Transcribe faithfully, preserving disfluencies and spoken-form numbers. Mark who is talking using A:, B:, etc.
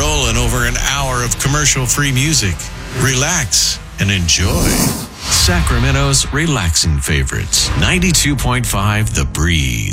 A: rolling over an hour of commercial-free music. Relax and enjoy. Sacramento's relaxing favorites. ninety-two point five The Breeze.